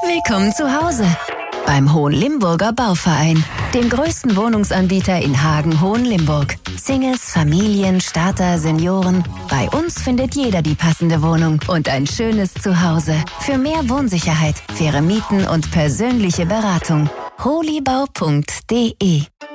Willkommen zu Hause beim Hohenlimburger Bauverein, dem größten Wohnungsanbieter in Hagen-Hohenlimburg. Singles, Familien, Starter, Senioren. Bei uns findet jeder die passende Wohnung und ein schönes Zuhause. Für mehr Wohnsicherheit, faire Mieten und persönliche Beratung. holibau.de